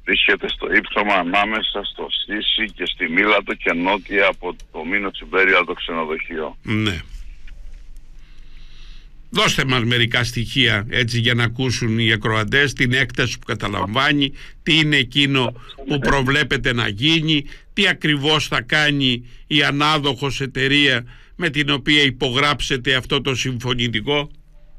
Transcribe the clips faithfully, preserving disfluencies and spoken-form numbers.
βρίσκεται στο ύψωμα ανάμεσα στο Σύση και στη Μήλατο και νότια από το Μήνος Ιμπέρια το ξενοδοχείο. Ναι. Δώστε μας μερικά στοιχεία έτσι για να ακούσουν οι ακροατές την έκταση που καταλαμβάνει, τι είναι εκείνο που προβλέπεται να γίνει, τι ακριβώς θα κάνει η ανάδοχος εταιρεία με την οποία υπογράψετε αυτό το συμφωνητικό.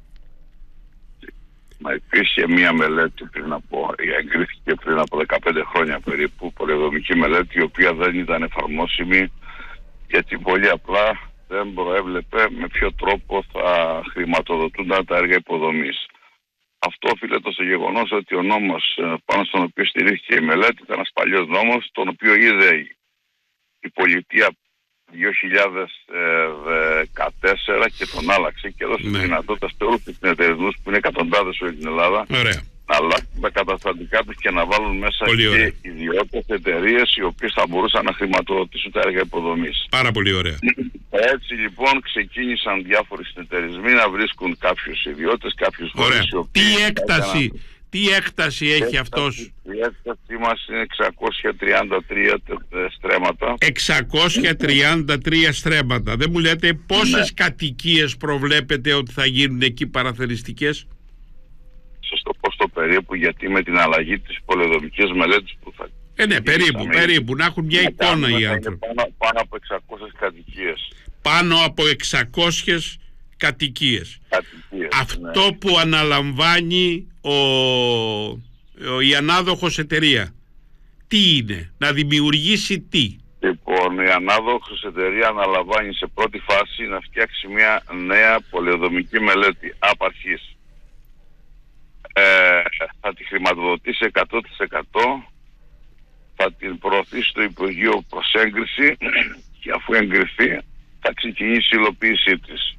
Μα υπήρχε μία μελέτη πριν από, εγκρίθηκε πριν από δεκαπέντε χρόνια περίπου, πολεοδομική μελέτη, η οποία δεν ήταν εφαρμόσιμη γιατί πολύ απλά δεν προέβλεπε με ποιο τρόπο θα χρηματοδοτούνταν τα έργα υποδομής. Αυτό οφείλεται στο γεγονός ότι ο νόμος πάνω στον οποίο στηρίχθηκε η μελέτη ήταν ένας παλιός νόμος, τον οποίο είδε η πολιτεία δύο χιλιάδες δεκατέσσερα και τον άλλαξε και έδωσε ναι. τη δυνατότητα σε όλους τους συνεταιρισμούς που είναι εκατοντάδες όλη την Ελλάδα. Ωραία. Να αλλάξουν τα καταστατικά τους και να βάλουν μέσα πολύ και ωραία. Ιδιώτες εταιρείες οι οποίες θα μπορούσαν να χρηματοδοτήσουν τα έργα υποδομής. Πάρα πολύ ωραία. Έτσι λοιπόν ξεκίνησαν διάφοροι συνεταιρισμοί να βρίσκουν κάποιους ιδιώτες, κάποιους φορείς. Τι έκταση, έκαναν... τι έκταση έχει έκταση, αυτός? Η έκταση μας είναι εξακόσια τριάντα τρία στρέμματα. εξακόσια τριάντα τρία στρέμματα. Δεν μου λέτε πόσες ναι. κατοικίες προβλέπετε ότι θα γίνουν εκεί παραθεριστικές? Στο πόστο περίπου, γιατί με την αλλαγή της πολεοδομικής μελέτης που θα... Ε, ναι, περίπου, περίπου, να έχουν μια εικόνα οι άνθρωποι. Πάνω, πάνω από εξακόσιες κατοικίες. Πάνω από εξακόσιες κατοικίες. κατοικίες Αυτό ναι. που αναλαμβάνει ο, ο, η ανάδοχος εταιρεία, τι είναι, να δημιουργήσει τι? Λοιπόν, η ανάδοχος εταιρεία αναλαμβάνει σε πρώτη φάση να φτιάξει μια νέα πολεοδομική μελέτη απ' αρχής. Ε, θα τη χρηματοδοτήσει εκατό τοις εκατό, θα την προωθήσει στο Υπουργείο προς έγκριση και αφού εγκριθεί θα ξεκινήσει η υλοποίησή της.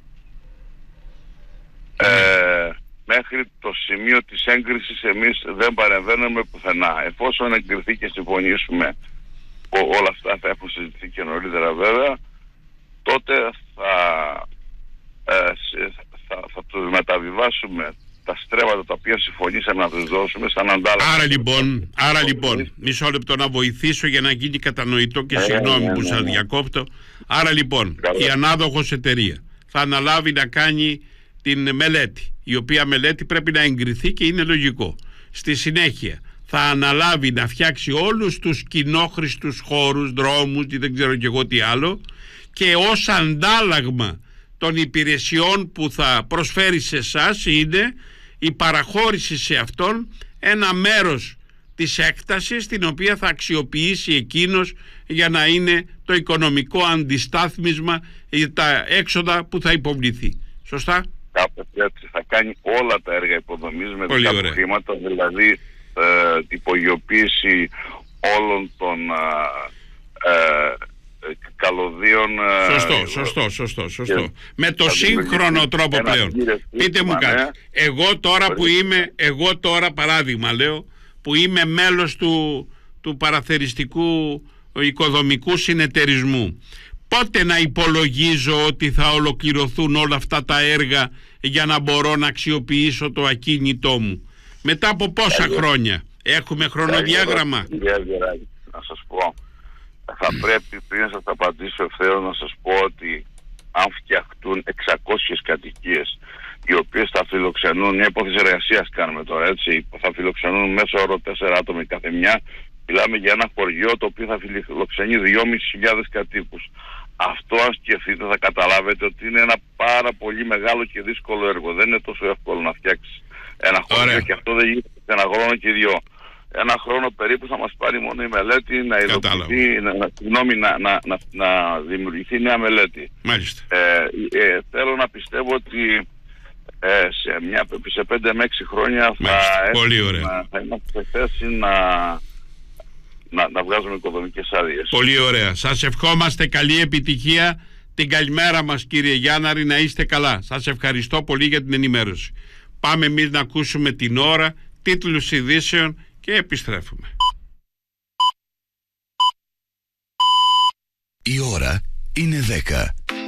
Ε, μέχρι το σημείο της έγκρισης εμείς δεν παρεμβαίνουμε πουθενά. Εφόσον εγκριθεί και συμφωνήσουμε, όλα αυτά θα έχουν συζητηθεί και νωρίτερα βέβαια, τότε θα, ε, θα, θα τους μεταβιβάσουμε τα στρέμματα τα οποία συμφωνήσαμε να τους δώσουμε σαν αντάλλαγμα. Άρα λοιπόν, άρα λοιπόν, μισό λεπτό να βοηθήσω για να γίνει κατανοητό και συγγνώμη που σας διακόπτω. Άρα λοιπόν, η ανάδοχος εταιρεία θα αναλάβει να κάνει την μελέτη, η οποία μελέτη πρέπει να εγκριθεί και είναι λογικό. Στη συνέχεια θα αναλάβει να φτιάξει όλους τους κοινόχρηστους χώρους, δρόμους ή δεν ξέρω και εγώ τι άλλο, και ως αντάλλαγμα των υπηρεσιών που θα προσφέρει σε εσάς είναι η παραχώρηση σε αυτόν ένα μέρος της έκτασης την οποία θα αξιοποιήσει εκείνος για να είναι το οικονομικό αντιστάθμισμα για τα έξοδα που θα υποβληθεί. Σωστά? Κάπως έτσι θα κάνει όλα τα έργα υποδομής με δικά του χρήματα, δηλαδή ε, υπογειοποίηση όλων των ε, ε, καλωδίων. Σωστό, ε, σωστό, σωστό, σωστό. Με το σύγχρονο τρόπο πλέον. Πείτε μου κάτι. Εγώ τώρα που είμαι, εγώ τώρα παράδειγμα λέω, που είμαι μέλος του, του παραθεριστικού οικοδομικού συνεταιρισμού, πότε να υπολογίζω ότι θα ολοκληρωθούν όλα αυτά τα έργα για να μπορώ να αξιοποιήσω το ακίνητό μου? Μετά από πόσα χρόνια? Έχουμε χρονοδιάγραμμα? Να σας πω, θα πρέπει πριν σας απαντήσω ευθέως να σας πω ότι αν φτιαχτούν εξακόσιες κατοικίες οι οποίες θα φιλοξενούν, μια υπόθεση εργασίας κάνουμε τώρα έτσι, θα φιλοξενούν μέσω όρο τέσσερα άτομα κάθε μια, μιλάμε για ένα χωριό το οποίο θα φιλοξενεί δυόμισι χιλιάδες κατοίκους. Αυτό αν σκεφτείτε θα καταλάβετε ότι είναι ένα πάρα πολύ μεγάλο και δύσκολο έργο. Δεν είναι τόσο εύκολο να φτιάξεις ένα χωριό και αυτό δεν γίνεται σε ένα χρόνο και δυο. Ένα χρόνο περίπου θα μας πάρει μόνο η μελέτη να υλοποιηθεί, να, να, να, να, να, να δημιουργηθεί νέα μελέτη. Μάλιστα. Ε, ε, θέλω να πιστεύω ότι ε, σε, μια, σε πέντε με έξι χρόνια θα, να, θα είμαστε σε θέση να, να, να βγάζουμε οικοδομικές άδειες. Πολύ ωραία. Σας ευχόμαστε καλή επιτυχία. Την καλημέρα μας κύριε Γιάνναρη, να είστε καλά. Σας ευχαριστώ πολύ για την ενημέρωση. Πάμε εμείς να ακούσουμε την ώρα, τίτλους ειδήσεων και επιστρέφουμε. Η ώρα είναι δέκα.